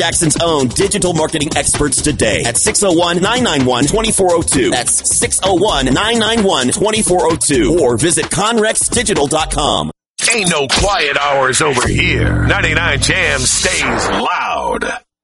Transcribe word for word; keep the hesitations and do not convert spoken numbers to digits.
Jackson's own digital marketing experts today at six oh one, nine nine one, two four oh two. That's six oh one, nine nine one, two four oh two. Or visit conrex digital dot com. Ain't no quiet hours over here. ninety-nine Jam stays loud.